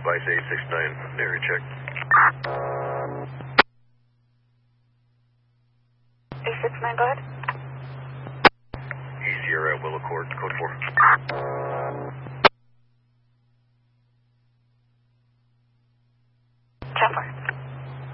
Vice 869, area check. 869, go ahead. East Sierra, Willow Court, code 4.